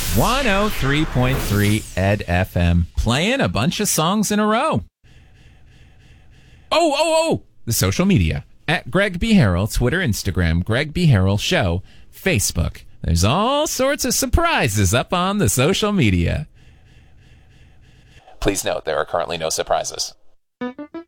103.3 Ed FM, playing a bunch of songs in a row. The social media. At Greg B. Harrell, Twitter, Instagram, Greg B. Harrell Show, Facebook. There's all sorts of surprises up on the social media. Please note, there are currently no surprises.